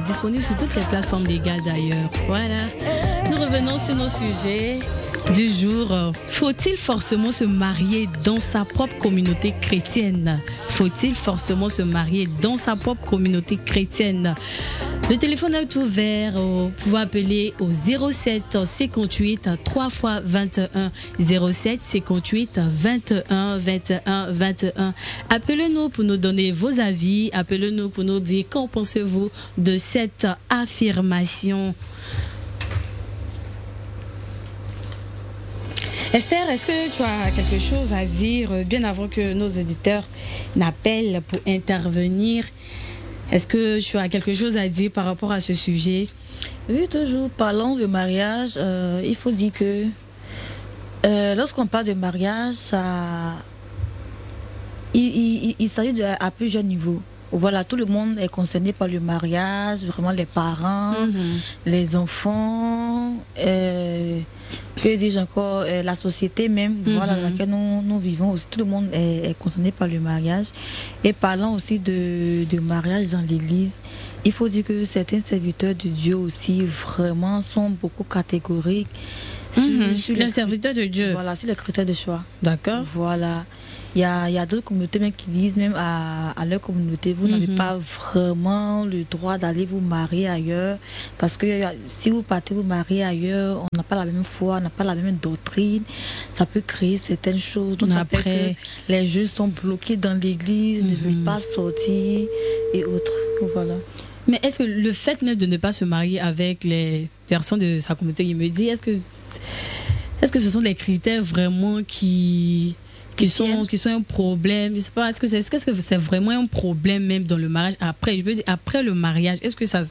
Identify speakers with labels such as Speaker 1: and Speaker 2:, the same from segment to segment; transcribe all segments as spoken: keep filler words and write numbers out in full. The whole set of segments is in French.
Speaker 1: disponible sur toutes les plateformes légales d'ailleurs. Voilà. Nous revenons sur nos sujets du jour. Faut-il forcément se marier dans sa propre communauté chrétienne? Faut-il forcément se marier dans sa propre communauté chrétienne? Le téléphone est ouvert. Vous pouvez appeler au zéro sept cinquante-huit trois fois vingt et un zéro sept cinquante-huit vingt et un vingt et un vingt et un. Appelez-nous pour nous donner vos avis. Appelez-nous pour nous dire qu'en pensez-vous de cette affirmation. Esther, est-ce que tu as quelque chose à dire bien avant que nos auditeurs n'appellent pour intervenir? Est-ce que tu as quelque chose à dire par rapport à ce sujet?
Speaker 2: Oui, toujours. Parlons de mariage. Euh, il faut dire que euh, lorsqu'on parle de mariage, ça, il, il, il s'agit de, à plusieurs niveaux. Voilà, tout le monde est concerné par le mariage, vraiment les parents, mm-hmm. les enfants, euh, que dis-je encore, euh, la société même, mm-hmm. voilà, dans laquelle nous, nous vivons aussi, tout le monde est, est concerné par le mariage. Et parlant aussi de, de mariage dans l'église, il faut dire que certains serviteurs de Dieu aussi vraiment sont beaucoup catégoriques.
Speaker 1: Mm-hmm. Sur, sur les, les serviteurs de Dieu.
Speaker 2: Voilà, sur les critères de choix.
Speaker 1: D'accord.
Speaker 2: Voilà. Il y a, il y a d'autres communautés même qui disent même à, à leur communauté, vous mm-hmm. n'avez pas vraiment le droit d'aller vous marier ailleurs, parce que si vous partez vous marier ailleurs, on n'a pas la même foi, on n'a pas la même doctrine, ça peut créer certaines choses. Donc ça fait que les jeunes sont bloqués dans l'église, mm-hmm. ne veulent pas sortir et autres. Voilà.
Speaker 1: Mais est-ce que le fait même de ne pas se marier avec les personnes de sa communauté, il me dit, est-ce que, est-ce que ce sont des critères vraiment qui... qui sont qui sont un problème, je sais pas, est-ce que c'est est-ce que c'est vraiment un problème même dans le mariage après, je veux dire après le mariage, est-ce que ça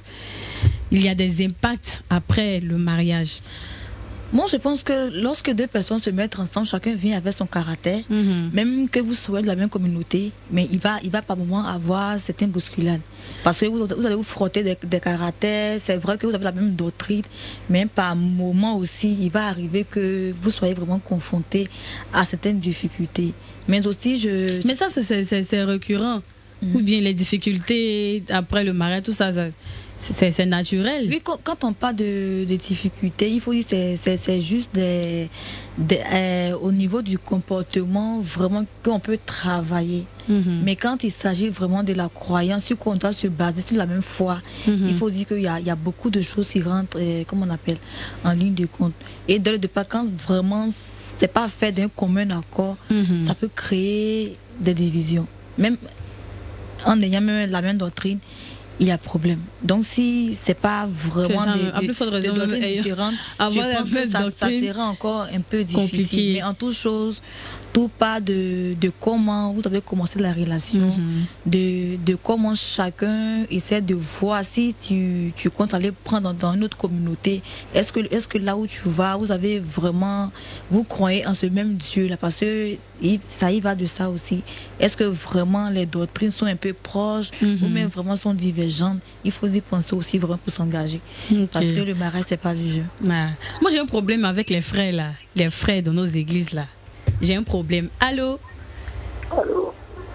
Speaker 1: il y a des impacts après le mariage?
Speaker 2: Moi, je pense que lorsque deux personnes se mettent ensemble, chacun vient avec son caractère, mm-hmm. même que vous soyez de la même communauté, mais il va, il va par moment avoir certaines bousculades. Parce que vous, vous allez vous frotter des, des caractères, c'est vrai que vous avez la même doctrine, mais par moment aussi, il va arriver que vous soyez vraiment confrontés à certaines difficultés. Mais aussi, je...
Speaker 1: Mais ça, c'est, c'est, c'est récurrent. Mm-hmm. Ou bien les difficultés après le mariage, tout ça, ça... C'est, c'est naturel.
Speaker 2: Oui, quand, quand on parle de, de difficultés, il faut dire que c'est, c'est, c'est juste des, des, euh, au niveau du comportement, vraiment qu'on peut travailler. Mm-hmm. Mais quand il s'agit vraiment de la croyance, sur qu'on doit se baser sur la même foi, mm-hmm. il faut dire qu'il y a, il y a beaucoup de choses qui rentrent, euh, comme on appelle, en ligne de compte. Et dès le départ, quand vraiment c'est pas fait d'un commun accord, mm-hmm. ça peut créer des divisions. Même en ayant même la même doctrine, il y a problème. Donc si c'est pas vraiment des, des, des doctrines différentes, je pense que ça, ça sera encore un peu difficile. Compliqué. Mais en toute chose, tout part de, de comment vous avez commencé la relation, mm-hmm. de, de comment chacun essaie de voir si tu, tu comptes aller prendre dans, dans une autre communauté. Est-ce que, est-ce que là où tu vas, vous avez vraiment, vous croyez en ce même Dieu là, parce que ça y va de ça aussi. Est-ce que vraiment les doctrines sont un peu proches, mm-hmm. ou même vraiment sont divergentes? Il faut y penser aussi vraiment pour s'engager. Okay. Parce que le mariage, c'est pas du jeu.
Speaker 1: Ah. Moi, j'ai un problème avec les frères là, les frères dans nos églises là. J'ai un problème. Allô?
Speaker 3: Allô?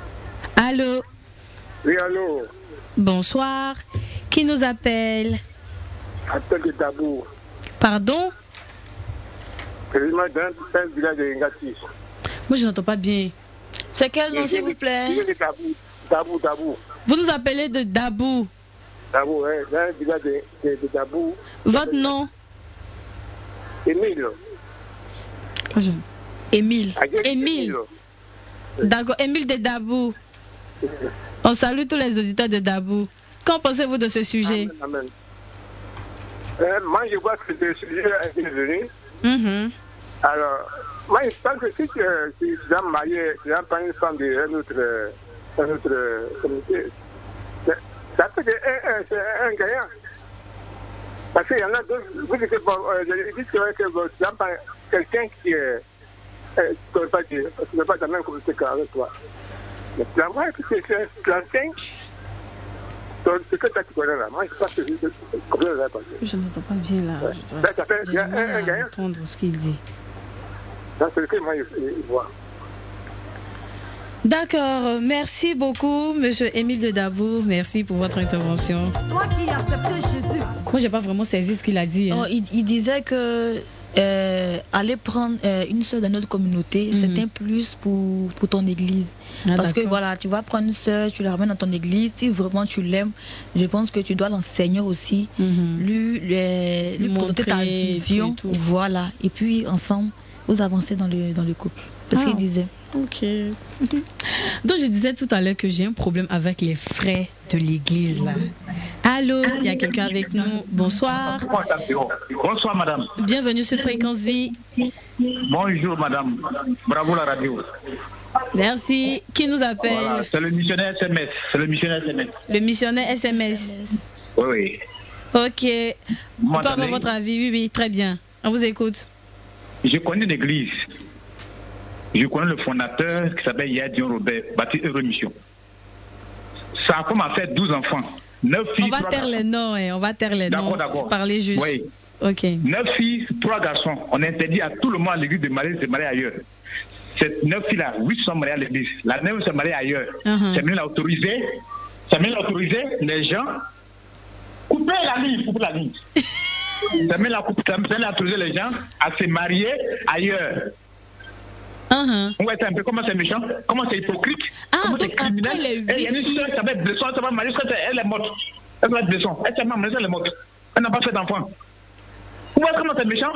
Speaker 1: Allô?
Speaker 3: Oui, allô?
Speaker 1: Bonsoir. Qui nous appelle?
Speaker 3: Appel de Dabou.
Speaker 1: Pardon?
Speaker 3: Président d'un village de Ngati.
Speaker 1: Moi, je n'entends pas bien.
Speaker 2: C'est quel nom, s'il vous plaît?
Speaker 3: Dabou, Dabou, Dabou.
Speaker 1: Vous nous appelez de Dabou?
Speaker 3: Dabou, oui. D'un village de, de, de Dabou.
Speaker 1: Votre nom?
Speaker 3: Émile.
Speaker 1: Je... Émile.
Speaker 3: Émile.
Speaker 1: D'accord, Émile de Dabou. On salue tous les auditeurs de Dabou. Qu'en pensez-vous de ce sujet?
Speaker 3: Amen, amen. Euh, moi, je vois que ce sujet est venu. Mm-hmm. Alors, moi, je pense que si tu es marié, tu n'as pas une femme d'une autre, autre communauté, ça peut être un, un, un gagnant. Parce qu'il y en a d'autres, vous dites que, bon, euh, je dis que bon, tu n'as pas quelqu'un qui est. Euh, tu ne peux pas dire, tu n'es pas dans la même communauté qu'avec toi. Mais tu vois que c'est l'enseigne. Ce que tu connais là, moi je pense que je comprends là.
Speaker 1: Je n'entends pas bien là.
Speaker 3: Ouais. Là ça fait, il y a un, un gagnant.
Speaker 1: Entendre ce qu'il dit.
Speaker 3: C'est ce que moi je vois.
Speaker 1: D'accord, merci beaucoup, Monsieur Émile de Dabour. Merci pour votre intervention.
Speaker 2: Toi qui acceptais Jésus.
Speaker 1: Moi, j'ai pas vraiment saisi ce qu'il a dit. Hein.
Speaker 2: Oh, il, il disait que euh, aller prendre euh, une sœur de notre communauté, mm-hmm. c'est un plus pour, pour ton église. Ah, Parce d'accord. que voilà, tu vas prendre une sœur, tu la ramènes dans ton église. Si vraiment tu l'aimes, je pense que tu dois l'enseigner aussi, mm-hmm. lui, lui, lui présenter ta vision. Et voilà. Et puis ensemble, vous avancez dans le, dans le couple. C'est ah. ce qu'il disait.
Speaker 1: Ok. Donc je disais tout à l'heure que j'ai un problème avec les frais de l'église là. Allô, il y a quelqu'un avec nous. Bonsoir.
Speaker 4: Bonsoir madame.
Speaker 1: Bienvenue sur Fréquence Vie.
Speaker 4: Bonjour madame. Bravo la radio.
Speaker 1: Merci. Qui nous appelle?
Speaker 4: Voilà, c'est le missionnaire S M S. C'est le missionnaire S M S.
Speaker 1: Le missionnaire S M S.
Speaker 4: Oui, oui.
Speaker 1: Ok. Vous pouvez avoir votre avis? Oui, oui, très bien. On vous écoute.
Speaker 4: Je connais l'église. Je connais le fondateur qui s'appelle Yadion Robert, bâti Heureux Mission. Sa femme a fait douze enfants. neuf filles,
Speaker 1: on va taire les noms, hein. On va taire les
Speaker 4: d'accord,
Speaker 1: noms.
Speaker 4: D'accord,
Speaker 1: Parlez juste.
Speaker 4: Oui.
Speaker 1: Ok.
Speaker 4: neuf filles, trois garçons. On interdit à tout le monde à l'église de marier, de se marier ailleurs. Ces neuf filles-là, huit sont mariées à l'église. La neuve s'est mariée ailleurs. Uh-huh. C'est mieux l'autoriser. C'est mieux l'autoriser, les gens. Coupez la ligne, coupez la ligne. C'est mieux l'autoriser les gens à se marier ailleurs.
Speaker 1: Uh-huh.
Speaker 4: Ouais, c'est un peu comment c'est méchant, comment c'est hypocrite,
Speaker 1: ah,
Speaker 4: comment
Speaker 1: c'est criminel. Il y a une
Speaker 4: soeur qui s'appelle Blesson, elle s'appelle Marie, elle est morte. Elle va être Blesson, elle s'appelle Marie, elle est morte. Elle n'a pas fait d'enfant. Vous voyez comment c'est méchant?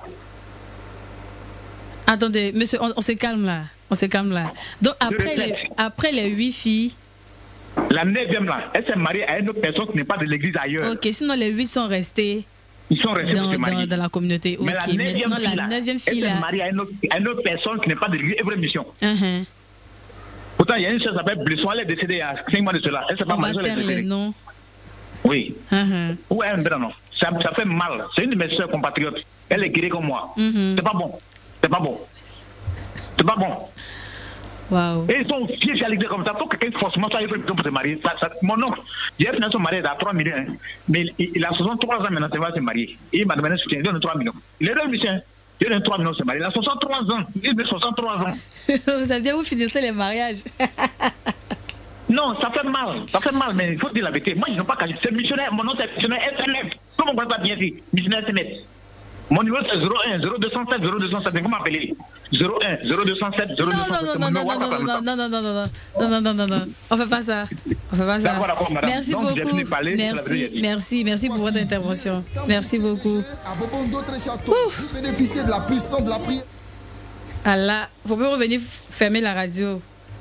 Speaker 1: Attendez, monsieur, on, on se calme là. On se calme là. Donc après les, après les huit filles.
Speaker 4: La neuvième là, elle s'est mariée à une autre personne qui n'est pas de l'église ailleurs.
Speaker 1: Ok, sinon les huit sont restés.
Speaker 4: Ils sont restés
Speaker 1: dans, dans, dans la communauté.
Speaker 4: Mais
Speaker 1: okay.
Speaker 4: la neuvième fille, la neuvième fille elle s'est mariée à une, autre, à une autre personne qui n'est pas de l'église Heureux Mission.
Speaker 1: Uh-huh.
Speaker 4: Pourtant, il y a une chose qui s'appelle Blesson, elle est décédée il y a cinq mois de cela. Elle s'est pas mariée, elle est décédée.
Speaker 1: Non.
Speaker 4: Oui.
Speaker 1: Uh-huh.
Speaker 4: Ouais, non, non. Ça, ça fait mal. C'est une de mes soeurs compatriotes. Elle est guérie comme moi.
Speaker 1: Uh-huh.
Speaker 4: C'est pas bon. C'est pas bon. C'est pas bon.
Speaker 1: Wow.
Speaker 4: Et ils sont fiers à l'église comme ça. Il faut que quelqu'un forcément soit pour se marier. Ça, ça, mon oncle, il a fini son mariage à trois millions. Hein. Mais il, il a soixante-trois ans maintenant, il va se marier. Et il m'a demandé un soutien, il donne trois millions. Il est deux musiciens. Il donne trois millions de se marier. Il a soixante-trois ans. Il a soixante-trois ans.
Speaker 1: Ça veut dire vous finissez les mariages.
Speaker 4: Non, ça fait mal. Ça fait mal, mais il faut dire la vérité. Moi, je n'ai pas caché. C'est missionnaire. Mon nom, c'est missionnaire S M S. Comment on ne pas bien dit? Missionnaire S M S. Mon numéro, c'est zéro un zéro deux zéro sept zéro deux zéro sept. Comment m'appeler? zéro un zéro deux zéro sept zéro deux zéro sept.
Speaker 1: Non, non, non, non, non, non, non, non, non, non, non, non, non, non. On fait pas ça. On fait pas ça.
Speaker 4: D'accord, d'accord, madame.
Speaker 1: Merci beaucoup. Merci, merci, merci pour votre intervention. Merci beaucoup.
Speaker 5: Bénéficier de la puissance de la prière.
Speaker 1: Ah là, faut pas revenir fermer la radio.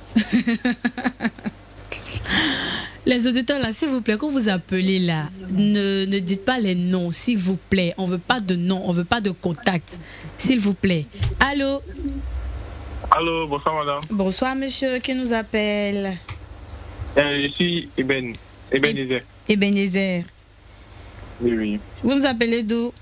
Speaker 1: Les auditeurs là, s'il vous plaît, quand vous appelez là, ne, ne dites pas les noms, s'il vous plaît. On veut pas de nom, on veut pas de contact, s'il vous plaît. Allô?
Speaker 6: Allô, bonsoir madame.
Speaker 1: Bonsoir monsieur, qui nous appelle?
Speaker 6: euh, Je suis Eben, Ebenezer.
Speaker 1: Ebenezer.
Speaker 6: Oui, oui.
Speaker 1: Vous nous appelez d'où?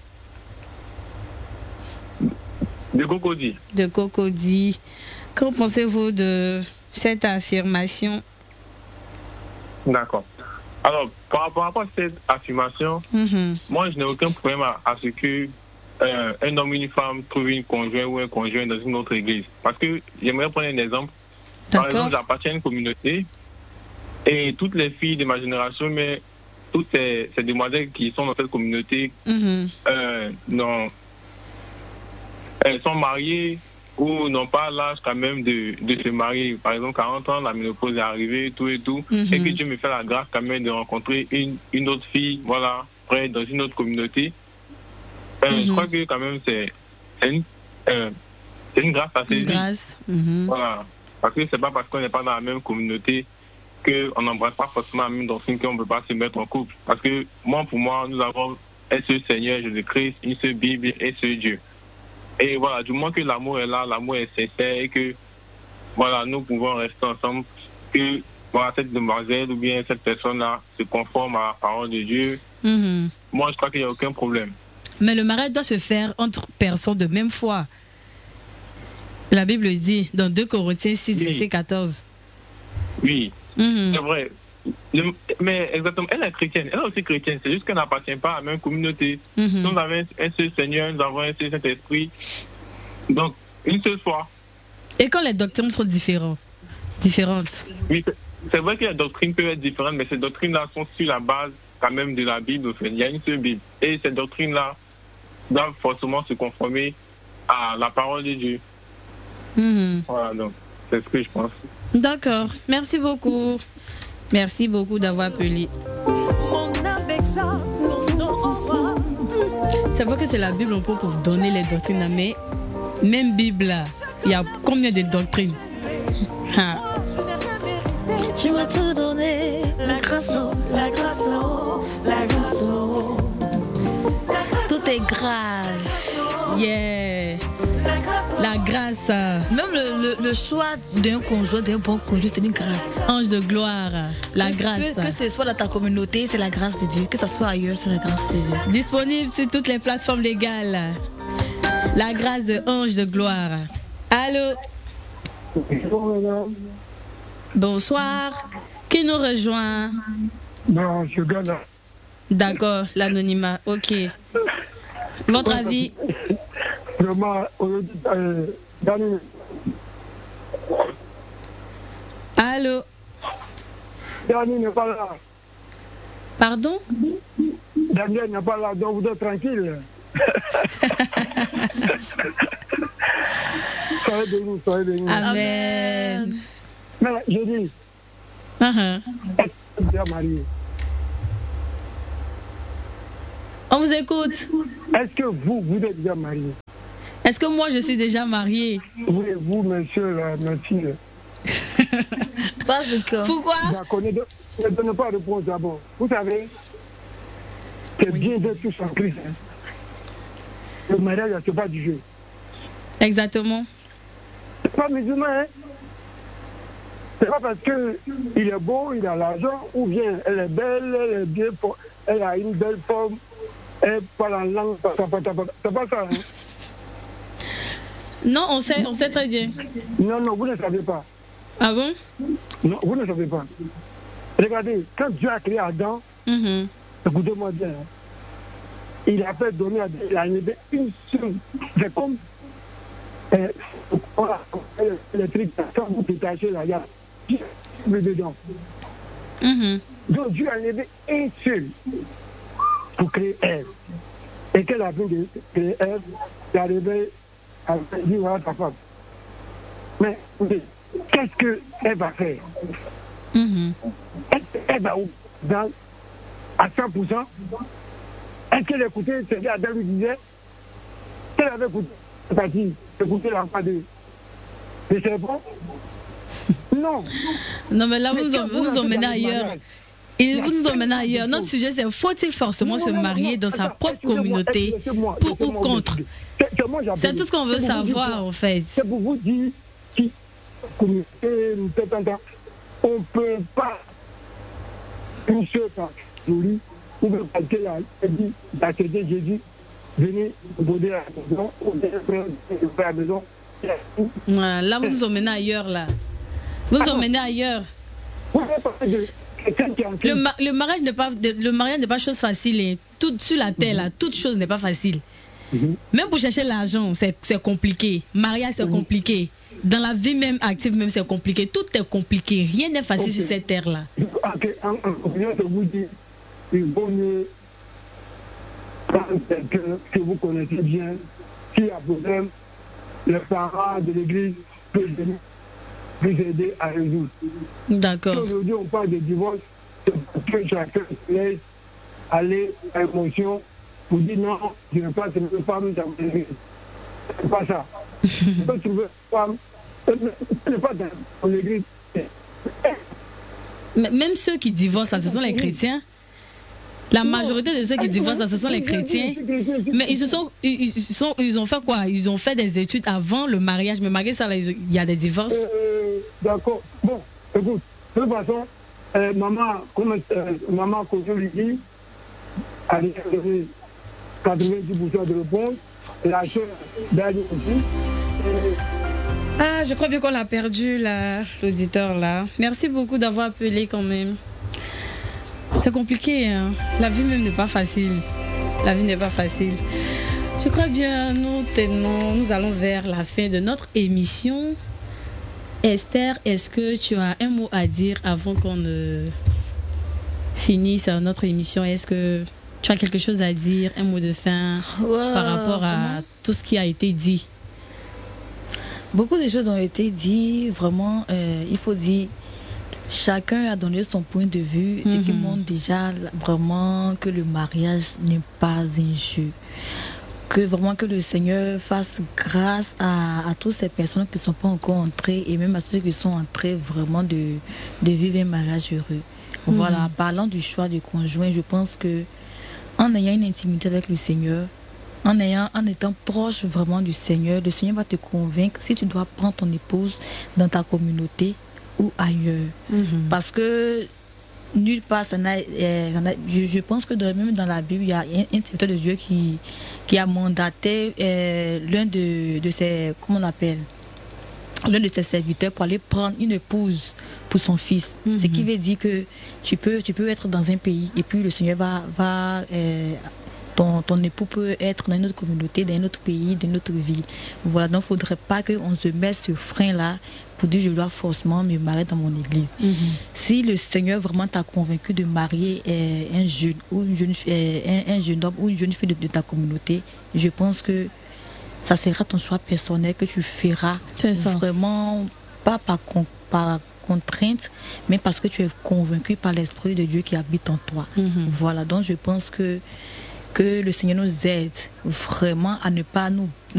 Speaker 6: De Cocody.
Speaker 1: De Cocody. Qu'en pensez-vous de cette affirmation?
Speaker 6: D'accord. Alors, par rapport à cette affirmation, mm-hmm. moi, je n'ai aucun problème à, à ce que euh, un homme et une femme trouvent une conjointe ou un conjoint dans une autre église. Parce que j'aimerais prendre un exemple. Par exemple, j'appartiens à une communauté et toutes les filles de ma génération, mais toutes ces, ces demoiselles qui sont dans cette communauté, mm-hmm. euh, non, elles sont mariées ou n'ont pas l'âge quand même de, de se marier. Par exemple, quarante ans, la ménopause est arrivée, tout et tout. Mm-hmm. Et que Dieu me fait la grâce quand même de rencontrer une, une autre fille, voilà, près dans une autre communauté. Euh, mm-hmm. Je crois que quand même c'est, c'est, une, euh, c'est une grâce à saisir.
Speaker 1: Une grâce. Mm-hmm.
Speaker 6: Voilà. Parce que c'est pas parce qu'on n'est pas dans la même communauté qu'on n'embrasse pas forcément la même doctrine qu'on ne peut pas se mettre en couple. Parce que moi, pour moi, nous avons un seul Seigneur Jésus-Christ, une seule Bible et un seul Dieu. Et voilà, du moins que l'amour est là, l'amour est sincère et que voilà, nous pouvons rester ensemble, que voilà, cette demoiselle ou bien cette personne-là se conforme à la parole de Dieu. Mm-hmm. Moi, je crois qu'il n'y a aucun problème.
Speaker 1: Mais le mariage doit se faire entre personnes de même foi. La Bible dit dans deux Corinthiens six, oui. Verset quatorze.
Speaker 6: Oui,
Speaker 1: mm-hmm.
Speaker 6: C'est vrai. Mais exactement, elle est chrétienne, elle est aussi chrétienne, c'est juste qu'elle n'appartient pas à la même communauté. Mm-hmm. Nous avons un seul Seigneur, nous avons un seul Saint-Esprit. Donc, une seule foi.
Speaker 1: Et quand les doctrines sont différentes? Différentes.
Speaker 6: Oui, c'est vrai que les doctrines peuvent être différentes, mais ces doctrines-là sont sur la base quand même de la Bible. En fait. Il y a une seule Bible. Et ces doctrines-là doivent forcément se conformer à la parole de Dieu. Mm-hmm. Voilà, donc c'est ce que je pense.
Speaker 1: D'accord. Merci beaucoup. Merci beaucoup d'avoir appelé. C'est vrai que c'est la Bible un peu pour donner les doctrines, mais même Bible là, il y a combien de doctrines? Ha.
Speaker 2: Tu m'as tout donné, la grâce, la grâce, la grâce. Tout est grâce.
Speaker 1: Yeah. La grâce.
Speaker 2: Même le, le, le choix d'un conjoint, d'un bon conjoint, c'est une grâce.
Speaker 1: Ange de gloire, la
Speaker 2: que,
Speaker 1: grâce.
Speaker 2: Que, que ce soit dans ta communauté, c'est la grâce de Dieu. Que ce soit ailleurs, c'est la grâce de Dieu.
Speaker 1: Disponible sur toutes les plateformes légales. La grâce de Ange de gloire. Allô?
Speaker 3: Bonjour, madame.
Speaker 1: Bonsoir. Qui nous rejoint?
Speaker 3: Non, je gagne.
Speaker 1: D'accord, l'anonymat. Ok. Votre avis?
Speaker 3: Vraiment, euh, Dani.
Speaker 1: Allô?
Speaker 3: Dani n'est pas là.
Speaker 1: Pardon?
Speaker 3: Daniel n'est pas là, donc vous êtes tranquille. Soyez de nous, soyez de nous.
Speaker 1: Amen.
Speaker 3: Mais je dis,
Speaker 1: uh-huh.
Speaker 3: Est-ce que vous êtes déjà marié?
Speaker 1: On vous écoute.
Speaker 3: Est-ce que vous, vous êtes déjà marié?
Speaker 1: Est-ce que moi, je suis déjà mariée?
Speaker 3: Oui, vous, monsieur, là, merci.
Speaker 2: Pas encore.
Speaker 1: Pourquoi?
Speaker 3: D'accord, ne, ne donnez pas de réponse d'abord. Vous savez, c'est oui. bien d'être tous en Christ. Hein. Le mariage, c'est pas du jeu.
Speaker 1: Exactement.
Speaker 3: C'est pas musulman, hein. C'est pas parce qu'il est beau, il a l'argent, ou bien elle est belle, elle est bien, elle a une belle forme, elle parle en langue, c'est pas ça, hein.
Speaker 1: Non, on sait, on sait très bien.
Speaker 3: Non, non, vous ne savez pas.
Speaker 1: Ah bon?
Speaker 3: Non, vous ne savez pas. Regardez, quand Dieu a créé Adam, mm-hmm. écoutez-moi bien, hein, il a fait donner à Dieu, il a aidé une seule. C'est comme euh, les trucs, quand vous détachez là, il y a plus dedans. Mm-hmm. Donc Dieu a aidé un seul pour créer Ève. Et qu'elle a vu de créer Ève, il a arrivé à dire voilà ta femme. Mais qu'est-ce qu'elle va faire? Mm-hmm. Est-ce qu'elle va dans, à cent pour cent? Est-ce qu'elle écoutait ce qu'Adam lui disait? Elle avait écouté, c'est-à-dire écouter l'enfant de, de serpent? Non.
Speaker 1: Non, mais là, vous nous, vous nous emmenez ailleurs. Et vous nous emmenez ailleurs. Notre sujet, c'est faut-il forcément non, se marier non, non, dans sa propre communauté pour ou contre? C'est tout ce qu'on veut savoir, en fait.
Speaker 3: C'est pour vous dire qui communauté, on ne peut pas une seule jolie ou bien parce qu'elle a dit d'accepter Jésus, venez vous donner à la maison, ou bien à la maison.
Speaker 1: Là, vous nous emmenez ailleurs, là. Vous nous emmenez ailleurs. Le, ma- le mariage n'est pas le mariage n'est pas chose facile. Hein. Tout sur la terre, là, toute chose n'est pas facile. Mm-hmm. Même pour chercher l'argent, c'est, c'est compliqué. Mariage, c'est mm-hmm. compliqué. Dans la vie même active, même c'est compliqué. Tout est compliqué. Rien n'est facile okay. sur cette terre-là.
Speaker 3: Okay. En, en opinion, je vous dis, il vaut mieux prendre quelqu'un que vous connaissez bien. S'il y a problème, les parents de l'église peuvent venir vous aider à résoudre.
Speaker 1: D'accord.
Speaker 3: Aujourd'hui, on parle de divorce, c'est parce que chacun se laisse aller à l'émotion pour dire non, je ne veux pas trouver une femme dans l'église. C'est pas ça. Je peux trouver une femme, ce n'est pas dans l'église.
Speaker 1: Même ceux qui divorcent, ce sont les chrétiens. La majorité de ceux qui divorcent, ce sont les chrétiens. Mais ils se sont, ils, sont, ils ont fait quoi? Ils ont fait des études avant le mariage. Mais malgré ça, là, il y a des divorces.
Speaker 3: Euh, d'accord. Bon, écoute, de toute façon, euh, maman, comme euh, maman, comme je lui dis, a donné quatre-vingt-dix pour cent de réponse. La chose d'aller aussi. Euh,
Speaker 1: ah, je crois bien qu'on l'a perdu, là, l'auditeur, là. Merci beaucoup d'avoir appelé quand même. C'est compliqué, hein. La vie même n'est pas facile. La vie n'est pas facile. Je crois bien, nous tenons, nous allons vers la fin de notre émission. Esther, est-ce que tu as un mot à dire avant qu'on ne finisse notre émission? Est-ce que tu as quelque chose à dire, un mot de fin ouais, par rapport à vraiment? Tout ce qui a été dit?
Speaker 2: Beaucoup de choses ont été dites. Vraiment, euh, il faut dire, chacun a donné son point de vue, mm-hmm. ce qui montre déjà vraiment que le mariage n'est pas un jeu. Que vraiment que le Seigneur fasse grâce à, à toutes ces personnes qui ne sont pas encore entrées et même à ceux qui sont entrés vraiment de, de vivre un mariage heureux. Mm-hmm. Voilà, parlant du choix du conjoint, je pense que en ayant une intimité avec le Seigneur, en, ayant, en étant proche vraiment du Seigneur, le Seigneur va te convaincre si tu dois prendre ton épouse dans ta communauté ou ailleurs. Mm-hmm. Parce que nulle part, ça n'a, euh, ça n'a, je, je pense que dans, même dans la Bible, il y a un, un serviteur de Dieu qui, qui a mandaté euh, l'un de, de ses, comment on appelle, l'un de ses serviteurs pour aller prendre une épouse pour son fils. Mm-hmm. Ce qui veut dire que tu peux, tu peux être dans un pays et puis le Seigneur va... va euh, Ton, ton époux peut être dans une autre communauté, dans un autre pays, dans une autre ville. Voilà, donc il ne faudrait pas qu'on se mette ce frein-là pour dire je dois forcément me marier dans mon église. Mm-hmm. Si le Seigneur vraiment t'a convaincu de marier euh, un jeune ou une jeune, euh, un, un jeune homme ou une jeune fille de, de ta communauté, je pense que ça sera ton choix personnel que tu feras vraiment pas par, par contrainte, mais parce que tu es convaincu par l'Esprit de Dieu qui habite en toi. Mm-hmm. Voilà, donc je pense que que le Seigneur nous aide vraiment à ne pas nous